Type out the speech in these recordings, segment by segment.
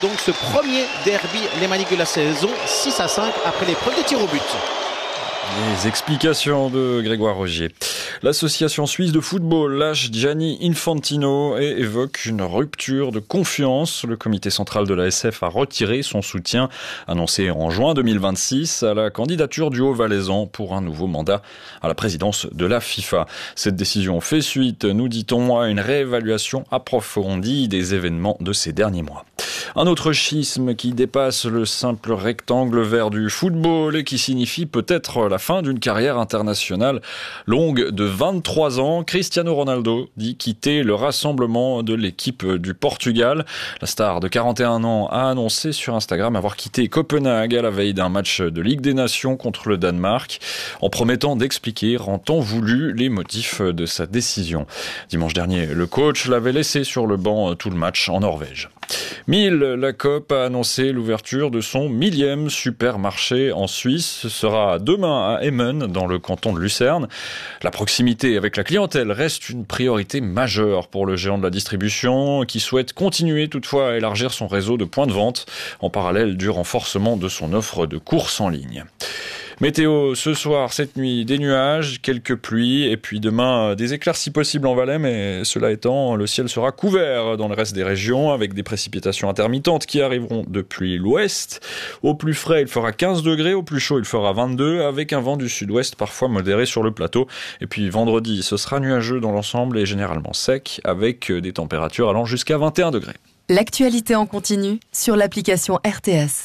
Donc ce premier derby lémanique de la saison, 6-5 après l'épreuve des tirs au but. Les explications de Grégoire Rogier. L'association suisse de football lâche Gianni Infantino et évoque une rupture de confiance. Le comité central de la SF a retiré son soutien annoncé en juin 2026 à la candidature du Haut-Valaisan pour un nouveau mandat à la présidence de la FIFA. Cette décision fait suite, nous dit-on, à une réévaluation approfondie des événements de ces derniers mois. Un autre schisme qui dépasse le simple rectangle vert du football et qui signifie peut-être la fin d'une carrière internationale longue de 23 ans. Cristiano Ronaldo dit quitter le rassemblement de l'équipe du Portugal. La star de 41 ans a annoncé sur Instagram avoir quitté Copenhague à la veille d'un match de Ligue des Nations contre le Danemark, en promettant d'expliquer en temps voulu les motifs de sa décision. Dimanche dernier, le coach l'avait laissé sur le banc tout le match en Norvège. La Coop a annoncé l'ouverture de son 1000e supermarché en Suisse. Ce sera demain à Emmen, dans le canton de Lucerne. La proximité avec la clientèle reste une priorité majeure pour le géant de la distribution, qui souhaite continuer toutefois à élargir son réseau de points de vente, en parallèle du renforcement de son offre de courses en ligne. Météo, ce soir, cette nuit, des nuages, quelques pluies, et puis demain, des éclaircies possibles en Valais, mais cela étant, le ciel sera couvert dans le reste des régions, avec des précipitations intermittentes qui arriveront depuis l'ouest. Au plus frais, il fera 15 degrés, au plus chaud, il fera 22, avec un vent du sud-ouest parfois modéré sur le plateau. Et puis vendredi, ce sera nuageux dans l'ensemble et généralement sec, avec des températures allant jusqu'à 21 degrés. L'actualité en continu sur l'application RTS.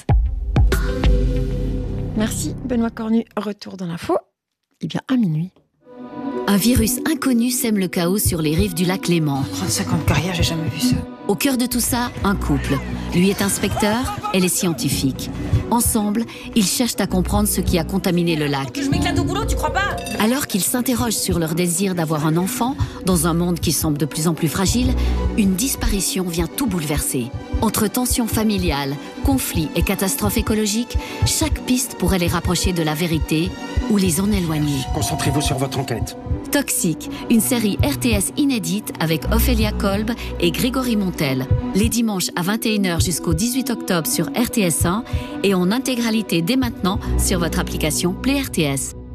Merci Benoît Cornu. Retour dans l'info, à minuit. Un virus inconnu sème le chaos sur les rives du lac Léman. 35 ans de carrière, j'ai jamais vu ça. Au cœur de tout ça, un couple. Lui est inspecteur, elle est scientifique. Ensemble, ils cherchent à comprendre ce qui a contaminé le lac. Je m'éclate au boulot, tu crois pas ? Alors qu'ils s'interrogent sur leur désir d'avoir un enfant, dans un monde qui semble de plus en plus fragile, une disparition vient tout bouleverser. Entre tensions familiales, conflits et catastrophes écologiques, chaque piste pourrait les rapprocher de la vérité ou les en éloigner. Concentrez-vous sur votre enquête. Toxique, une série RTS inédite avec Ophélia Kolb et Grégory Montel. Les dimanches à 21h jusqu'au 18 octobre sur RTS 1 et en intégralité dès maintenant sur votre application Play RTS.